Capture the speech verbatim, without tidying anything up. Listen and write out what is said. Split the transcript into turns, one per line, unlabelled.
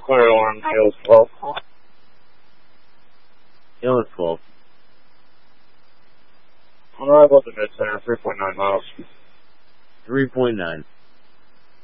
clear alarm, Tails twelve.
Tails twelve.
On arrival at the mid center, three point nine miles.
three point nine.